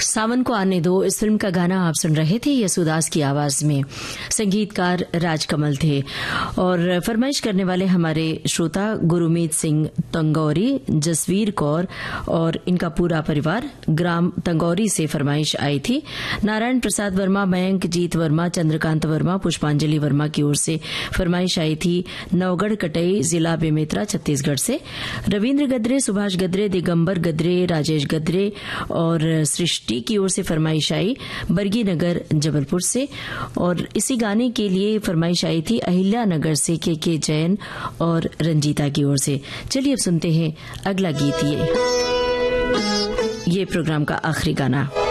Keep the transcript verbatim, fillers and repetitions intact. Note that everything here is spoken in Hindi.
सावन को आने दो, इस फिल्म का गाना आप सुन रहे थे यसुदास की आवाज में। संगीतकार राजकमल थे और फरमाइश करने वाले हमारे श्रोता गुरमीत सिंह तंगौरी, जसवीर कौर और इनका पूरा परिवार ग्राम तंगौरी से फरमाइश आई थी। नारायण प्रसाद वर्मा, मयंक जीत वर्मा, चंद्रकांत वर्मा, पुष्पांजलि वर्मा की ओर से फरमाइश आई थी नवगढ़ कटई, जिला बेमेतरा, छत्तीसगढ़ से। रविन्द्र गद्रे, सुभाष गद्रे, दिगंबर गद्रे, राजेश गद्रे और सृष्टि की ओर से फरमाइश आई बरगी नगर जबलपुर से। और इसी गाने के लिए फरमाइश आई थी अहिल्या नगर से के के जैन और रंजीता की ओर से। चलिए अब सुनते हैं अगला गीत। ये ये प्रोग्राम का आखिरी गाना।